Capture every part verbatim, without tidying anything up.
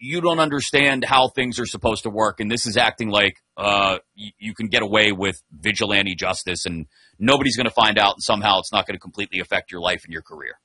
you don't understand how things are supposed to work, and this is acting like uh, you, you can get away with vigilante justice, and nobody's going to find out, and somehow it's not going to completely affect your life and your career.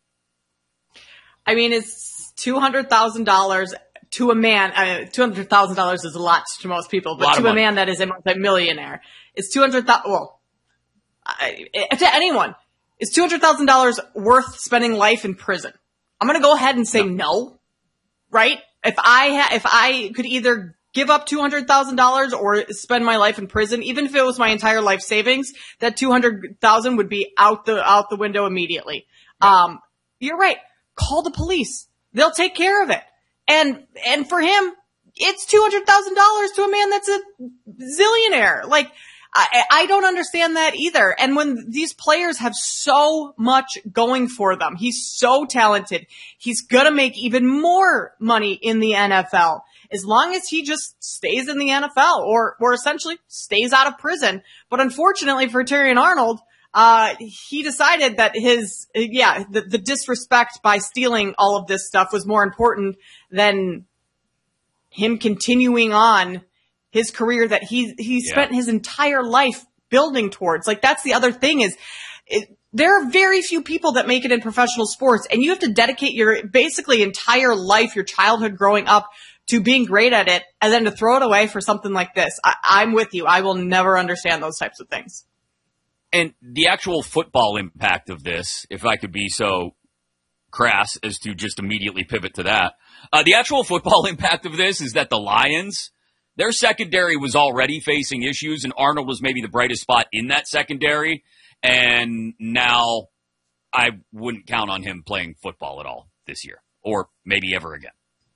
I mean, it's two hundred thousand dollars to a man. Uh, two hundred thousand dollars is a lot to most people, but to a man that is a multimillionaire, it's two hundred thousand dollars. Well, I, to anyone, is two hundred thousand dollars worth spending life in prison? I'm going to go ahead and say no, no right? If I ha- if I could either give up two hundred thousand dollars or spend my life in prison, even if it was my entire life savings, that two hundred thousand dollars would be out the out the window immediately. Um, you're right. Call the police. They'll take care of it. And and for him, it's two hundred thousand dollars to a man that's a zillionaire. Like, I, I don't understand that either. And when these players have so much going for them, he's so talented. He's going to make even more money in the N F L as long as he just stays in the N F L or, or essentially stays out of prison. But unfortunately for Terrion Arnold, uh, he decided that his, yeah, the, the disrespect by stealing all of this stuff was more important than him continuing on his career that he, he yeah. spent his entire life building towards. Like, that's the other thing is it, there are very few people that make it in professional sports, and you have to dedicate your basically entire life, your childhood growing up, to being great at it, and then to throw it away for something like this. I, I'm with you. I will never understand those types of things. And the actual football impact of this, if I could be so crass as to just immediately pivot to that, uh, the actual football impact of this is that the Lions, their secondary was already facing issues, and Arnold was maybe the brightest spot in that secondary, and now I wouldn't count on him playing football at all this year, or maybe ever again.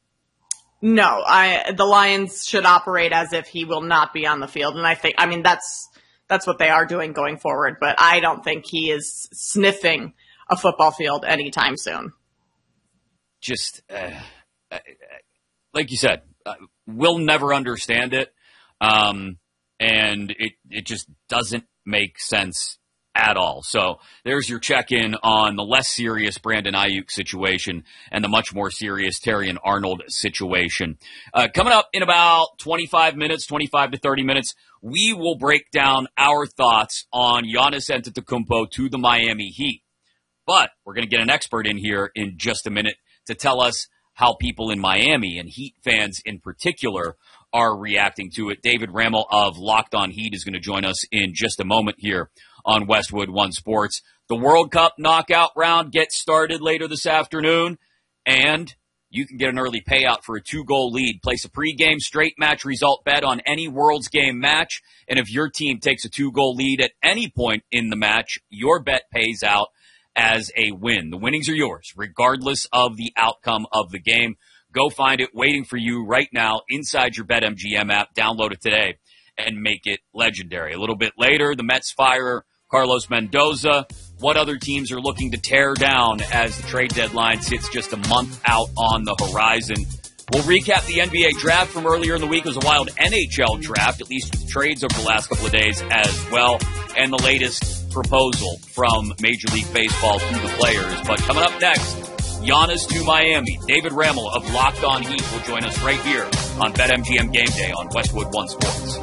No, I the Lions should operate as if he will not be on the field, and I think, I mean, that's that's what they are doing going forward, but I don't think he is sniffing a football field anytime soon. Just, uh, uh, like you said, uh, we'll never understand it, um, and it, it just doesn't make sense at all. So there's your check-in on the less serious Brandon Ayuk situation and the much more serious Terrion Arnold situation. Uh, coming up in about twenty-five minutes, twenty-five to thirty minutes, we will break down our thoughts on Giannis Antetokounmpo to the Miami Heat. But we're going to get an expert in here in just a minute to tell us how people in Miami and Heat fans in particular are reacting to it. David Ramel of Locked On Heat is going to join us in just a moment here on Westwood One Sports. The World Cup knockout round gets started later this afternoon, and you can get an early payout for a two-goal lead. Place a pregame straight match result bet on any World's Game match, and if your team takes a two-goal lead at any point in the match, your bet pays out as a win. The winnings are yours, regardless of the outcome of the game. Go find it waiting for you right now inside your BetMGM app. Download it today and make it legendary. A little bit later, the Mets fire Carlos Mendoza. What other teams are looking to tear down as the trade deadline sits just a month out on the horizon? We'll recap the N B A draft from earlier in the week. It was a wild N H L draft, at least with trades over the last couple of days as well, and the latest proposal from Major League Baseball to the players. But coming up next, Giannis to Miami. David Ramel of Locked On Heat will join us right here on BetMGM Game Day on Westwood One Sports.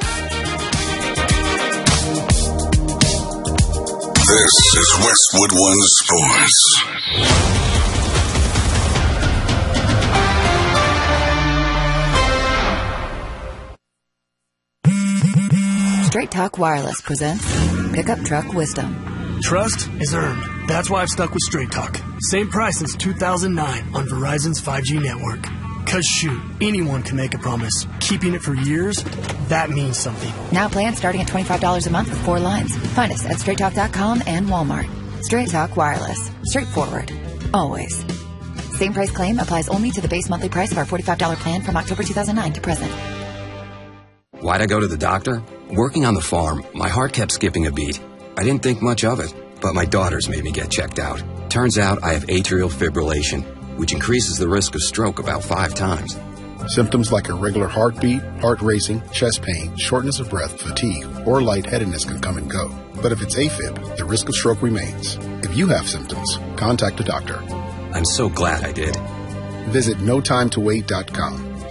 This is Westwood One Sports. Straight Talk Wireless presents Pickup Truck Wisdom. Trust is earned. That's why I've stuck with Straight Talk. Same price since two thousand nine on Verizon's five G network. Cause shoot, anyone can make a promise. Keeping it for years, that means something. Now plans starting at twenty-five dollars a month with four lines. Find us at straight talk dot com and Walmart. Straight Talk Wireless. Straightforward. Always. Same price claim applies only to the base monthly price of our forty-five dollars plan from October two thousand nine to present. Why'd I go to the doctor? Working on the farm, my heart kept skipping a beat. I didn't think much of it, but my daughters made me get checked out. Turns out I have atrial fibrillation, which increases the risk of stroke about five times. Symptoms like irregular heartbeat, heart racing, chest pain, shortness of breath, fatigue, or lightheadedness can come and go. But if it's AFib, the risk of stroke remains. If you have symptoms, contact a doctor. I'm so glad I did. Visit no time to wait dot com.